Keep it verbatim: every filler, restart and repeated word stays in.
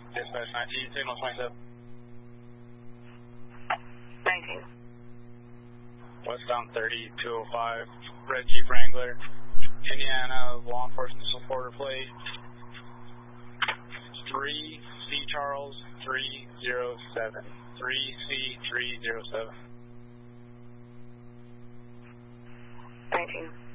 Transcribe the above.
Dispatch nineteen, signal twenty-seven. nineteen. Westbound thirty, two oh five, red Jeep Wrangler, Indiana law enforcement supporter plate, three C Charles three zero seven, three C three zero seven. nineteen.